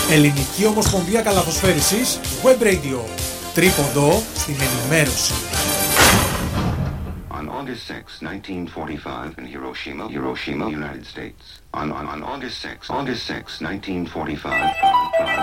Ελληνική Ομοσπονδία Καλαθοσφαίρισης Web Radio. Τρίποντο στην ενημέρωση. On August 6, 1945, in Hiroshima, United States. On August 6, 1945.